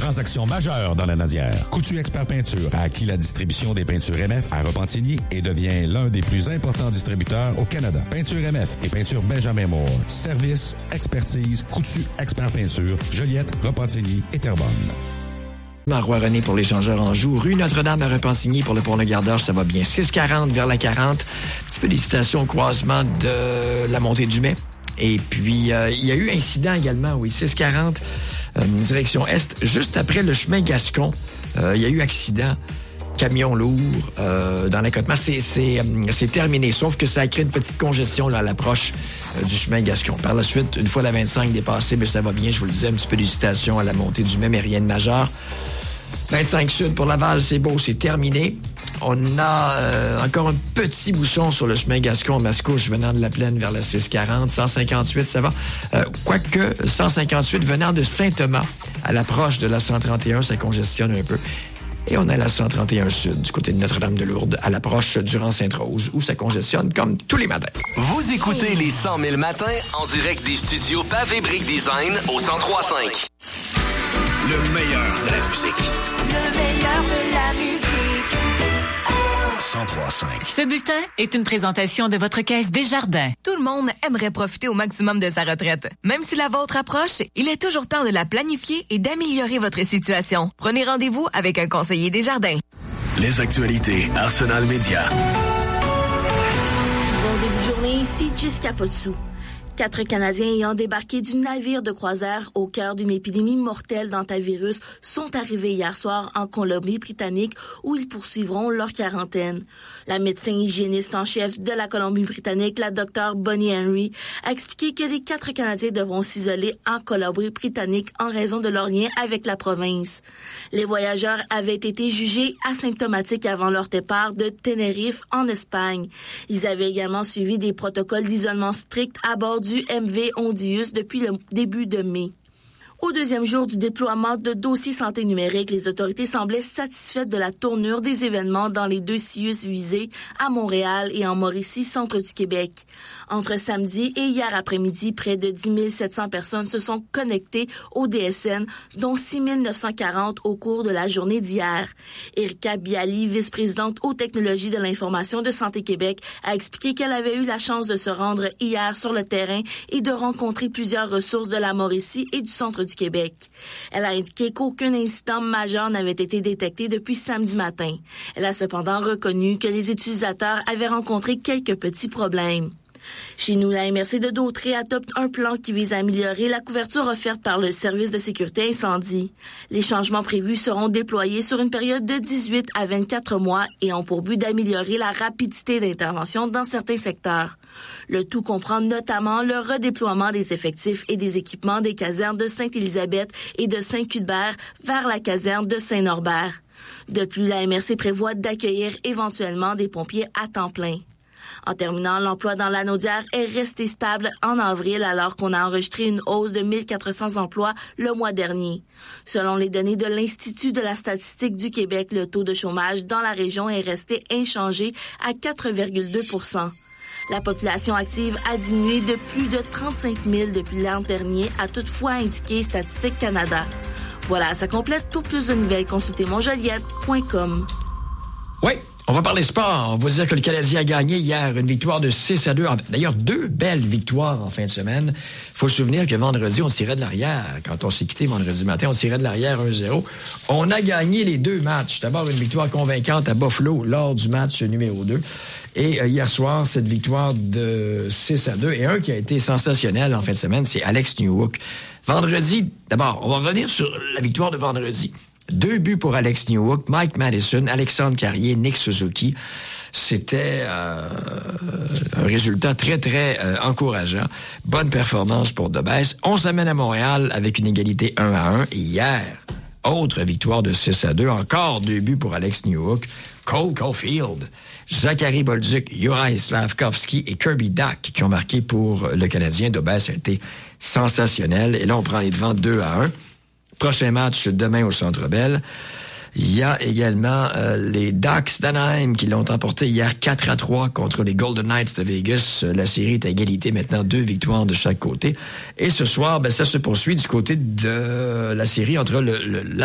transaction majeure dans la Nadière. Coutu Expert Peinture a acquis la distribution des peintures MF à Repentigny et devient l'un des plus importants distributeurs au Canada. Peinture MF et peinture Benjamin Moore. Service, expertise, Coutu Expert Peinture, Joliette, Repentigny et Terrebonne. Roi René pour l'échangeur Anjou. Rue Notre-Dame à Repentigny pour le Pont-le-Gardeur, ça va bien. 640 vers la 40. Un petit peu d'hésitation au croisement de la montée du Mai. Et puis, il y a eu incident également, oui, 640, direction Est, juste après le chemin Gascon. Il y a eu accident, camion lourd, dans l'accotement. C'est terminé, sauf que ça a créé une petite congestion là, à l'approche du chemin Gascon. Par la suite, une fois la 25 dépassée, mais ça va bien, je vous le disais, un petit peu d'hésitation à la montée du Mai, mais rien de majeur. 25 Sud pour Laval, c'est beau, c'est terminé. On a encore un petit bouchon sur le chemin Gascon-Mascouche venant de la Plaine vers la 640. 158, ça va. Quoique 158 venant de Saint-Thomas à l'approche de la 131, ça congestionne un peu. Et on a la 131 Sud du côté de Notre-Dame-de-Lourdes à l'approche Durand-Sainte-Rose où ça congestionne comme tous les matins. Vous écoutez les 100 000 matins en direct des studios Pavé Brick Design au 103.5. Le meilleur de la musique. Le meilleur de la musique. 103.5. Ce bulletin est une présentation de votre Caisse Desjardins. Tout le monde aimerait profiter au maximum de sa retraite. Même si la vôtre approche, il est toujours temps de la planifier et d'améliorer votre situation. Prenez rendez-vous avec un conseiller Desjardins. Les actualités Arsenal Média. Bon début de journée, ici Jessica Potsou. 4 Canadiens ayant débarqué du navire de croisière au cœur d'une épidémie mortelle d'hantavirus sont arrivés hier soir en Colombie-Britannique où ils poursuivront leur quarantaine. La médecin hygiéniste en chef de la Colombie-Britannique, la Dr Bonnie Henry, a expliqué que les 4 Canadiens devront s'isoler en Colombie-Britannique en raison de leur lien avec la province. Les voyageurs avaient été jugés asymptomatiques avant leur départ de Tenerife en Espagne. Ils avaient également suivi des protocoles d'isolement stricts à bord du MV Hondius depuis le début de mai. Au deuxième jour du déploiement de dossiers santé numérique, les autorités semblaient satisfaites de la tournure des événements dans les 2 CIUS visés à Montréal et en Mauricie, centre du Québec. Entre samedi et hier après-midi, près de 10 700 personnes se sont connectées au DSN, dont 6 940 au cours de la journée d'hier. Erika Bialy, vice-présidente aux technologies de l'information de Santé Québec, a expliqué qu'elle avait eu la chance de se rendre hier sur le terrain et de rencontrer plusieurs ressources de la Mauricie et du centre du Québec. Elle a indiqué qu'aucun incident majeur n'avait été détecté depuis samedi matin. Elle a cependant reconnu que les utilisateurs avaient rencontré quelques petits problèmes. Chez nous, la MRC de Dautré adopte un plan qui vise à améliorer la couverture offerte par le service de sécurité incendie. Les changements prévus seront déployés sur une période de 18 à 24 mois et ont pour but d'améliorer la rapidité d'intervention dans certains secteurs. Le tout comprend notamment le redéploiement des effectifs et des équipements des casernes de Sainte-Élisabeth et de Saint-Cuthbert vers la caserne de Saint-Norbert. De plus, la MRC prévoit d'accueillir éventuellement des pompiers à temps plein. En terminant, l'emploi dans l'Anaudière est resté stable en avril alors qu'on a enregistré une hausse de 1400 emplois le mois dernier. Selon les données de l'Institut de la statistique du Québec, le taux de chômage dans la région est resté inchangé à 4,2 %. La population active a diminué de plus de 35 000 depuis l'an dernier, a toutefois indiqué Statistique Canada. Voilà, ça complète. Pour plus de nouvelles, consultez monjoliette.com. Oui. On va parler sport. On va dire que le Canadien a gagné hier une victoire de 6-2. D'ailleurs, 2 belles victoires en fin de semaine. Faut se souvenir que vendredi, on tirait de l'arrière. Quand on s'est quitté vendredi matin, on tirait de l'arrière 1-0. On a gagné les 2 matchs. D'abord, une victoire convaincante à Buffalo lors du match numéro 2. Et hier soir, cette victoire de 6-2. Et un qui a été sensationnel en fin de semaine, c'est Alex Newhook. Vendredi, d'abord, on va revenir sur la victoire de vendredi. 2 buts pour Alex Newhook, Mike Madison, Alexandre Carrier, Nick Suzuki. C'était un résultat très, très encourageant. Bonne performance pour Debès. On s'amène à Montréal avec une égalité 1-1. Et hier, autre victoire de 6-2. Encore 2 buts pour Alex Newhook. Cole Caulfield, Zachary Bolduc, Juraj Slafkovský et Kirby Dach qui ont marqué pour le Canadien. Debès a été sensationnel. Et là, on prend les devants 2-1. Prochain match demain au Centre Bell. Il y a également les Ducks d'Anaheim qui l'ont emporté hier 4-3 contre les Golden Knights de Vegas. La série est à égalité maintenant, 2 victoires de chaque côté. Et ce soir, ça se poursuit du côté de la série entre la